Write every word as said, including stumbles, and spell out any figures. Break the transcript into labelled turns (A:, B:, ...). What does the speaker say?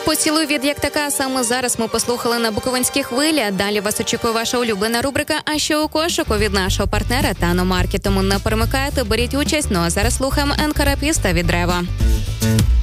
A: Поцілуй від як така саме зараз ми послухали на Буковинській хвилі. Далі вас очікує ваша улюблена рубрика «А що у кошику» від нашого партнера Тано Маркет. Тому не перемикайте, беріть участь. Ну а зараз слухаємо Енкарапіста від Рева.